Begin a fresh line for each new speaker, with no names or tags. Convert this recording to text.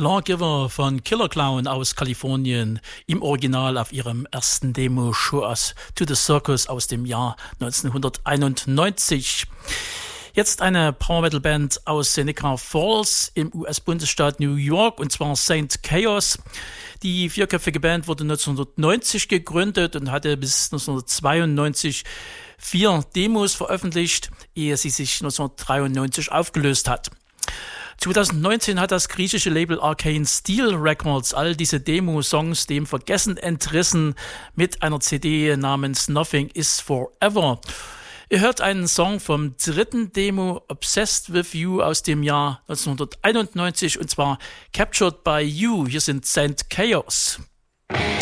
Lawgiver von Killer Clown aus Kalifornien, im Original auf ihrem ersten Demo Show Us to the Circus aus dem Jahr 1991. Jetzt eine Power-Metal-Band aus Seneca Falls im US-Bundesstaat New York, und zwar Saint Chaos. Die vierköpfige Band wurde 1990 gegründet und hatte bis 1992 4 Demos veröffentlicht, ehe sie sich 1993 aufgelöst hat. 2019 hat das griechische Label Arcane Steel Records all diese Demo-Songs dem Vergessen entrissen mit einer CD namens Nothing is Forever. Ihr hört einen Song vom dritten Demo Obsessed with You aus dem Jahr 1991, und zwar Captured by You. Hier sind Saint Chaos.